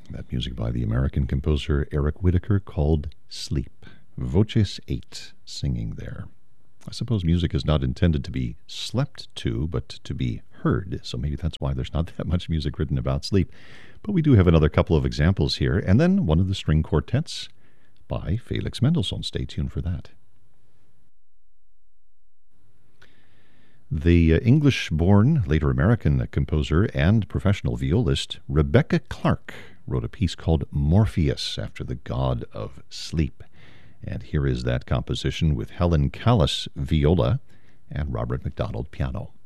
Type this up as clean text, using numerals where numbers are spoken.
That music by the American composer Eric Whitacre called Sleep. Voces 8 singing there. I suppose music is not intended to be slept to, but to be heard. So maybe that's why there's not that much music written about sleep. But we do have another couple of examples here. And then one of the string quartets by Felix Mendelssohn. Stay tuned for that. The English-born, later American composer and professional violist Rebecca Clark wrote a piece called Morpheus after the god of sleep. And here is that composition with Helen Callis viola and Robert MacDonald piano.